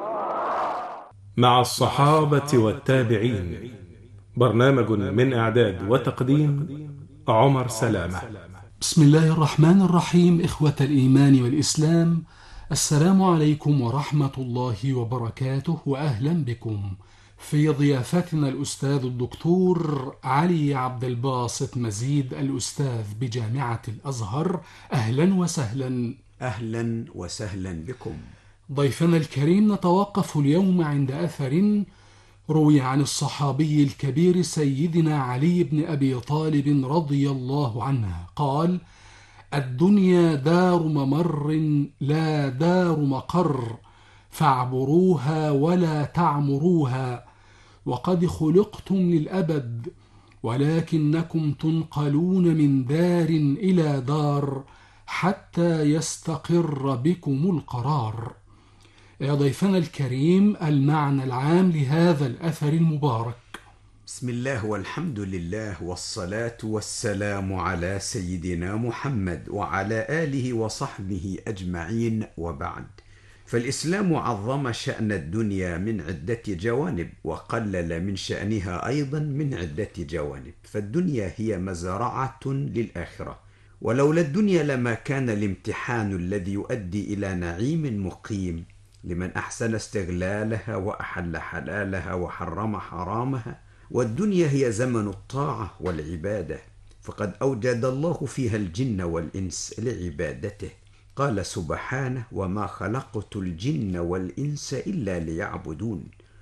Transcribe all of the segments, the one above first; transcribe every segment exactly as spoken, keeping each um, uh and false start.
مع الصحابة والتابعين، برنامج من إعداد وتقديم عمر سلامة. بسم الله الرحمن الرحيم. إخوة الإيمان والإسلام، السلام عليكم ورحمة الله وبركاته، وأهلا بكم في ضيافتنا الأستاذ الدكتور علي عبد الباسط مزيد، الأستاذ بجامعة الأزهر. أهلا وسهلا. أهلا وسهلا بكم ضيفنا الكريم. نتوقف اليوم عند أثر روي عن الصحابي الكبير سيدنا علي بن أبي طالب رضي الله عنه قال: الدنيا دار ممر لا دار مقر، فاعبروها ولا تعمروها، وقد خلقتم للأبد، ولكنكم تنقلون من دار إلى دار حتى يستقر بكم القرار. يا ضيفنا الكريم، المعنى العام لهذا الأثر المبارك. بسم الله والحمد لله والصلاة والسلام على سيدنا محمد وعلى آله وصحبه أجمعين، وبعد. فالإسلام عظم شأن الدنيا من عدة جوانب، وقلل من شأنها أيضا من عدة جوانب. فالدنيا هي مزرعة للآخرة، ولولا الدنيا لما كان الامتحان الذي يؤدي إلى نعيم مقيم لمن أحسن استغلالها وأحل حلالها وحرم حرامها. والدنيا هي زمن الطاعة والعبادة، فقد أوجد الله فيها الجن والإنس لعبادته. قال سبحانه: وما خلقت الجن والإنس إلا ليعبدون.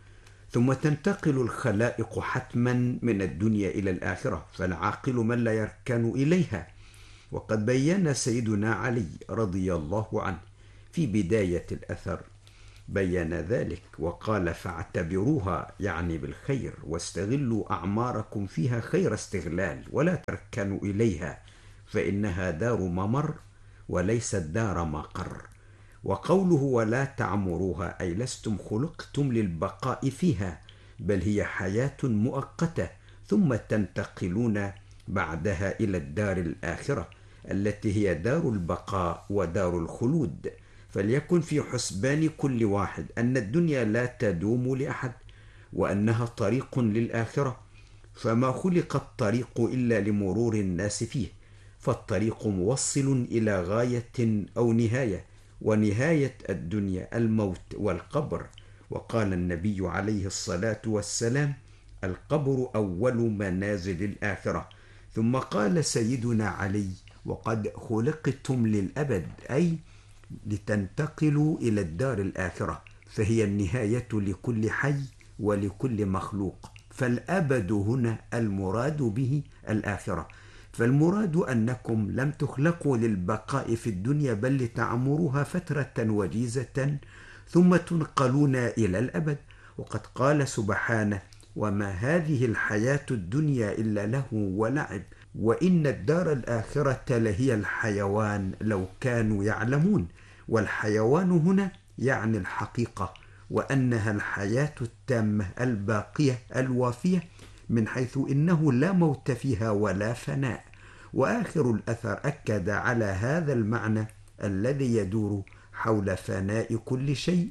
ثم تنتقل الخلائق حتما من الدنيا إلى الآخرة، فالعاقل من لا يركن إليها. وقد بين سيدنا علي رضي الله عنه في بداية الأثر بين ذلك وقال: فاعتبروها، يعني بالخير، واستغلوا أعماركم فيها خير استغلال، ولا تركنوا إليها، فإنها دار ممر وليست دار مقر. وقوله ولا تعمروها أي لستم خلقتم للبقاء فيها، بل هي حياة مؤقتة، ثم تنتقلون بعدها إلى الدار الآخرة التي هي دار البقاء ودار الخلود. فليكن في حسبان كل واحد أن الدنيا لا تدوم لأحد، وأنها طريق للآخرة، فما خلق الطريق إلا لمرور الناس فيه، فالطريق موصل إلى غاية أو نهاية، ونهاية الدنيا الموت والقبر. وقال النبي عليه الصلاة والسلام: القبر أول منازل الآخرة. ثم قال سيدنا علي: وقد خلقتم للأبد، أي لتنتقلوا إلى الدار الآخرة، فهي النهاية لكل حي ولكل مخلوق. فالأبد هنا المراد به الآخرة، فالمراد أنكم لم تخلقوا للبقاء في الدنيا، بل لتعمروها فترة وجيزة ثم تنقلون إلى الأبد. وقد قال سبحانه: وما هذه الحياة الدنيا إلا لهو ولعب، وإن الدار الآخرة لهي الحيوان لو كانوا يعلمون. والحيوان هنا يعني الحقيقة، وأنها الحياة التامة الباقية الوافية، من حيث إنه لا موت فيها ولا فناء. وآخر الأثر أكد على هذا المعنى الذي يدور حول فناء كل شيء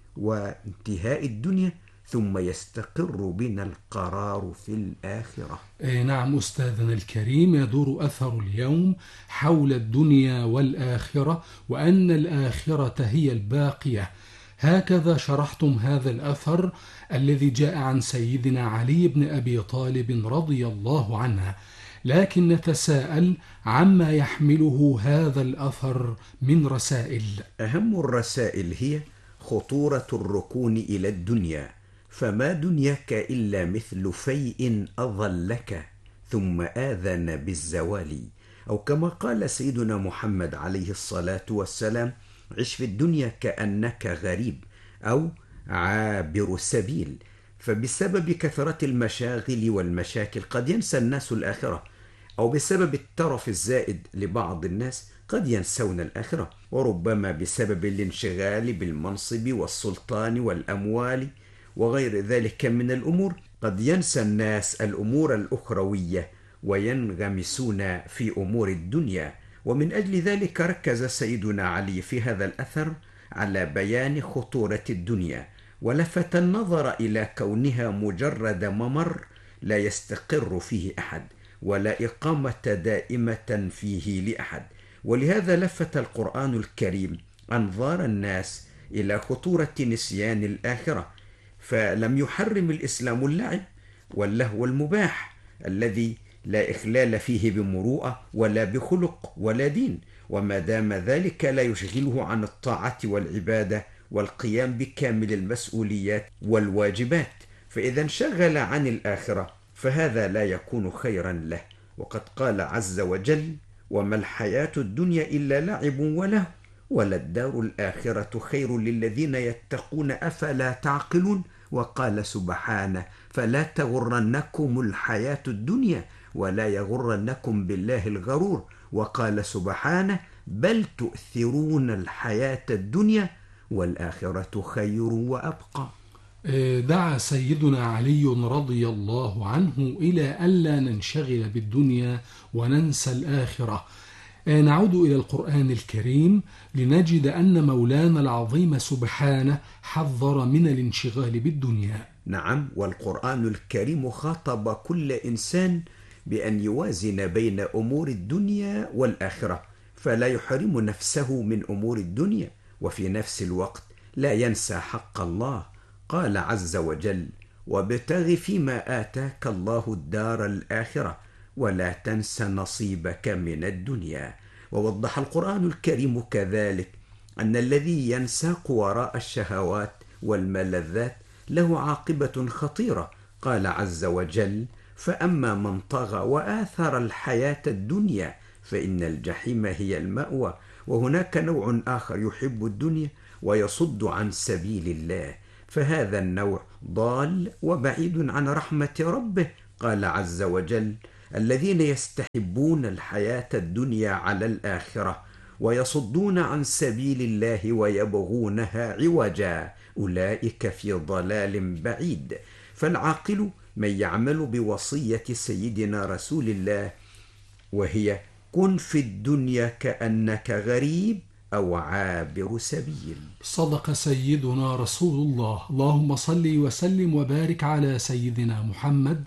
وانتهاء الدنيا، ثم يستقر بنا القرار في الآخرة. إيه نعم أستاذنا الكريم، يدور أثر اليوم حول الدنيا والآخرة، وأن الآخرة هي الباقية. هكذا شرحتم هذا الأثر الذي جاء عن سيدنا علي بن أبي طالب رضي الله عنه. لكن نتساءل عما يحمله هذا الأثر من رسائل. أهم الرسائل هي خطورة الركون إلى الدنيا، فما دنياك إلا مثل فيء أظلك ثم آذن بالزوال. أو كما قال سيدنا محمد عليه الصلاة والسلام: عش في الدنيا كأنك غريب أو عابر سبيل. فبسبب كثرة المشاغل والمشاكل قد ينسى الناس الآخرة، أو بسبب الترف الزائد لبعض الناس قد ينسون الآخرة، وربما بسبب الانشغال بالمنصب والسلطان والأموال وغير ذلك من الأمور قد ينسى الناس الأمور الأخروية وينغمسون في أمور الدنيا. ومن أجل ذلك ركز سيدنا علي في هذا الأثر على بيان خطورة الدنيا، ولفت النظر إلى كونها مجرد ممر لا يستقر فيه أحد، ولا إقامة دائمة فيه لأحد. ولهذا لفت القرآن الكريم أنظار الناس إلى خطورة نسيان الآخرة، فلم يحرم الإسلام اللعب واللهو المباح الذي لا إخلال فيه بمروءة ولا بخلق ولا دين، وما دام ذلك لا يشغله عن الطاعة والعبادة والقيام بكامل المسؤوليات والواجبات. فإذا انشغل عن الآخرة فهذا لا يكون خيرا له. وقد قال عز وجل: وما الحياة الدنيا إلا لعب وله وللدار الآخرة خير للذين يتقون أفلا تعقلون. وقال سبحانه: فلا تغرنكم الحياة الدنيا ولا يغرنكم بالله الغرور. وقال سبحانه: بل تؤثرون الحياة الدنيا والآخرة خير وأبقى. دعا سيدنا علي رضي الله عنه إلى ألا ننشغل بالدنيا وننسى الآخرة. نعود إلى القرآن الكريم لنجد أن مولانا العظيم سبحانه حذر من الانشغال بالدنيا. نعم، والقرآن الكريم خاطب كل إنسان بأن يوازن بين أمور الدنيا والآخرة، فلا يحرم نفسه من أمور الدنيا وفي نفس الوقت لا ينسى حق الله. قال عز وجل: وابتغ فيما آتاك الله الدار الآخرة ولا تنس نصيبك من الدنيا. ووضح القرآن الكريم كذلك أن الذي ينساق وراء الشهوات والملذات له عاقبة خطيرة. قال عز وجل: فأما من طغى وآثر الحياة الدنيا فإن الجحيم هي المأوى. وهناك نوع آخر يحب الدنيا ويصد عن سبيل الله، فهذا النوع ضال وبعيد عن رحمة ربه. قال عز وجل: الذين يستحبون الحياة الدنيا على الآخرة ويصدون عن سبيل الله ويبغونها عوجا أولئك في ضلال بعيد. فالعاقل من يعمل بوصية سيدنا رسول الله، وهي: كن في الدنيا كأنك غريب أو عابر سبيل. صدق سيدنا رسول الله. اللهم صل وسلم وبارك على سيدنا محمد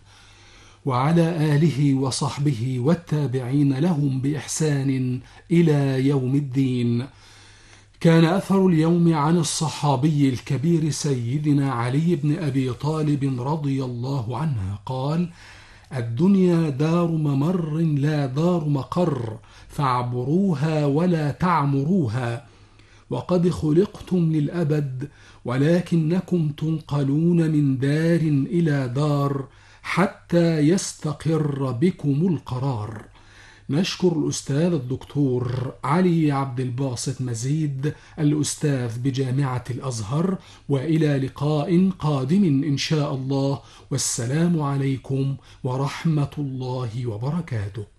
وعلى آله وصحبه والتابعين لهم بإحسان إلى يوم الدين. كان أثر اليوم عن الصحابي الكبير سيدنا علي بن أبي طالب رضي الله عنه قال: الدنيا دار ممر لا دار مقر، فاعبروها ولا تعمروها، وقد خلقتم للأبد ولكنكم تنقلون من دار إلى دار حتى يستقر بكم القرار. نشكر الأستاذ الدكتور علي عبد الباسط مزيد الأستاذ بجامعة الأزهر، وإلى لقاء قادم إن شاء الله، والسلام عليكم ورحمة الله وبركاته.